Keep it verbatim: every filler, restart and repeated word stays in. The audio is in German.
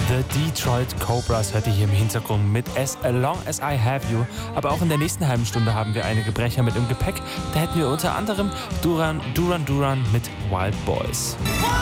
The Detroit Cobras hört ihr hier im Hintergrund mit As Long As I Have You. Aber auch in der nächsten halben Stunde haben wir einige Brecher mit im Gepäck. Da hätten wir unter anderem Duran Duran Duran mit Wild Boys.